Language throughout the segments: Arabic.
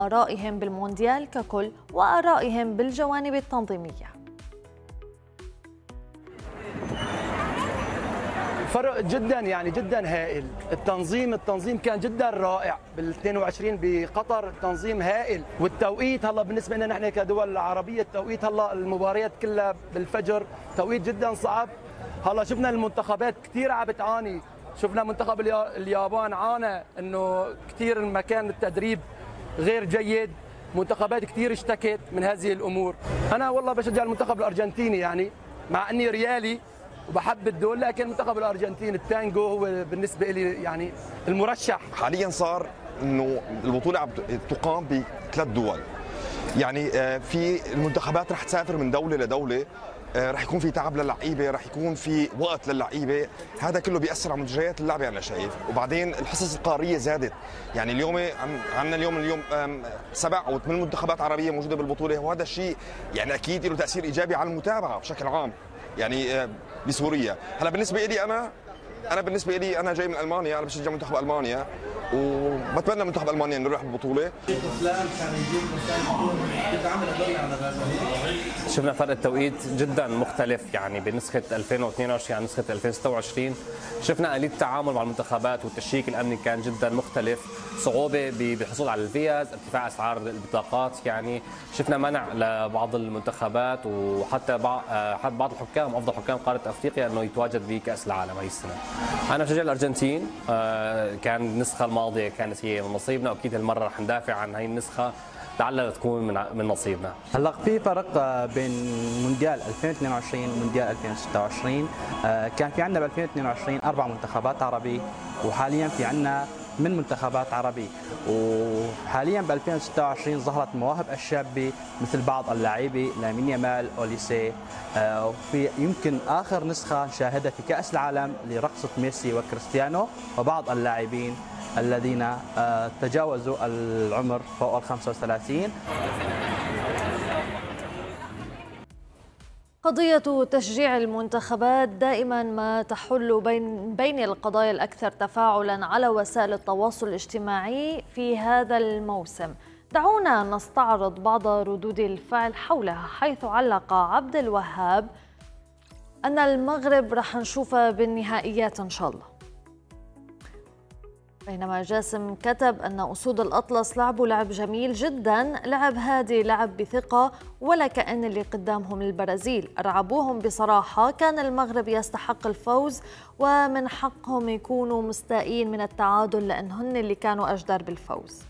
آرائهم بالمونديال ككل وآرائهم بالجوانب التنظيمية. فرق جدا جدا هائل. التنظيم كان جدا رائع بال 22 بقطر، التنظيم هائل. والتوقيت هلا بالنسبه لنا نحن كدول عربيه، التوقيت هلا المباريات كلها بالفجر، توقيت جدا صعب. هلا شفنا المنتخبات كثير عم بتعاني، شفنا منتخب اليابان عانى انه كثير المكان التدريب غير جيد، منتخبات كثير اشتكت من هذه الامور. انا والله بشجع المنتخب الارجنتيني، مع اني ريالي وبحب الدول، لكن المنتخب الارجنتيني التانجو هو بالنسبه لي المرشح. حاليا صار انه البطوله عم تقام بثلاث دول، في المنتخبات رح تسافر من دوله لدوله، رح يكون في تعب للعيبه، رح يكون في وقت للعيبه، هذا كله بياثر على مجريات اللعبه انا شايف. وبعدين الحصص القاريه زادت، اليوم عندنا اليوم 7 أو 8 منتخبات عربيه موجوده بالبطوله، وهذا الشيء اكيد له تاثير ايجابي على المتابعه بشكل عام بسوريا. هلا بالنسبه لي انا جاي من المانيا، انا بشجع منتخب المانيا وبتمنى منتخب المانيا انه يروح البطوله. شفنا فرق التوقيت جدا مختلف بنسخه 2022 عن نسخه 2026. شفنا آلية التعامل مع المنتخبات والتشيك الامني كان جدا مختلف، صعوبه بالحصول على الفيز، ارتفاع اسعار البطاقات. شفنا منع لبعض المنتخبات وحتى بعض الحكام، افضل حكام قاره افريقيا، انه يتواجد بكاس العالم هي السنه. انا بشجع الارجنتين، كان النسخه الماضيه كانت هي من نصيبنا، واكيد هالمره رح ندافع عن هي النسخه لعلها تكون من نصيبنا. هلا في فرق بين مونديال 2022 ومونديال 2026. كان في عندنا ب 2022 4 منتخبات عربي، وحاليا في عندنا من منتخبات عربي. وحاليا ب 2026 ظهرت مواهب الشابه مثل بعض اللاعبين لامين يامال، اوليسي. وفي يمكن اخر نسخه نشاهدها في كاس العالم لرقصه ميسي وكريستيانو، وبعض اللاعبين الذين تجاوزوا العمر فوق ال 35. قضية تشجيع المنتخبات دائما ما تحل بين القضايا الأكثر تفاعلا على وسائل التواصل الاجتماعي في هذا الموسم. دعونا نستعرض بعض ردود الفعل حولها، حيث علق عبد الوهاب أن المغرب رح نشوفها بالنهائيات إن شاء الله، بينما جاسم كتب أن أسود الأطلس لعبوا لعب جميل جدا، لعب هادي، لعب بثقة، ولا كأن اللي قدامهم البرازيل، أرعبوهم بصراحة، كان المغرب يستحق الفوز ومن حقهم يكونوا مستائين من التعادل لأنهن اللي كانوا أجدر بالفوز.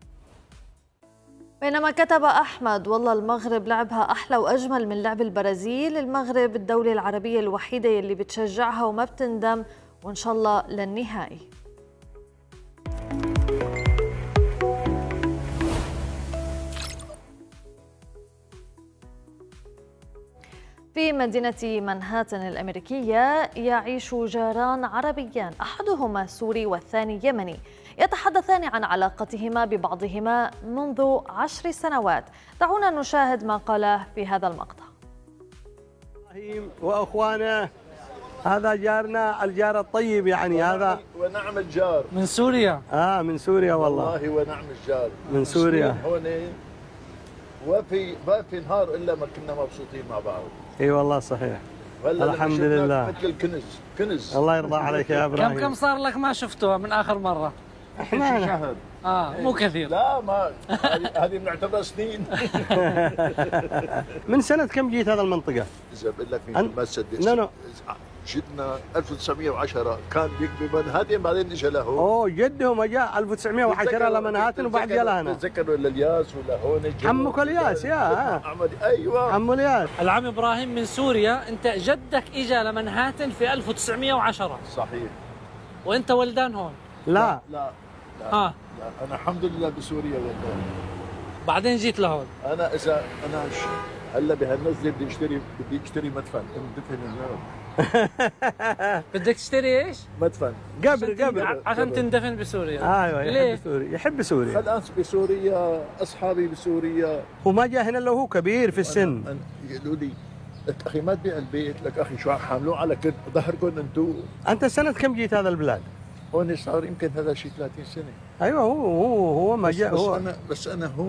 بينما كتب أحمد والله المغرب لعبها أحلى وأجمل من لعب البرازيل، المغرب الدولة العربية الوحيدة اللي بتشجعها وما بتندم، وإن شاء الله للنهائي. في مدينة منهاتن الأمريكية يعيش جاران عربيان، أحدهما سوري والثاني يمني، يتحدثان عن علاقتهما ببعضهما منذ 10 سنوات. دعونا نشاهد ما قاله في هذا المقطع. وأخوانه، هذا جارنا الجار الطيب هذا ونعم الجار من سوريا. من سوريا والله ونعم الجار من سوريا. هون ما في نهار الا ما كنا مبسوطين مع بعض. اي والله صحيح. الحمد لله مثل الكنز. الله يرضى عليك يا ابراهيم. كم صار لك ما شفتوها من اخر مره؟ احنا شهر. مو كثير. لا ما هذه بنعتبرها سنين. من سنه كم جيت هذا المنطقه؟ اذا بقول لك ما تصدق. جدنا 1910 كان بمنهاتن، بعدين اجى لهون. جدهم اجى 1910 لمنهاتن وبعد جا لهنا. تذكروا الياس ولا هون عمك الياس يا ايوه عمو الياس. العم ابراهيم من سوريا، انت جدك اجى لمنهاتن في 1910. صحيح. وانت ولدان هون؟ لا لا لا انا الحمد لله بسوريا ولدان. بعدين جيت لهون. انا هلا بهالنزله بدي اشتري مدفن اندفن اليوم. بدك تشتري ايش؟ مدفن قبر عشان تندفن بسوريا. ايوه يحب سوريا، يحب سوريا. خلاص بسوريا، اصحابي بسوريا. وما جاء هنا الا هو كبير في السن. يقولوا لي اخي ما تبيع البيت، لك اخي شو حاملوه على ظهركم انتم. انت سنه كم جيت هذا البلاد؟ هون صار يمكن هذا شيء 30 سنه. ايوه هو ما جاء. بس انا هون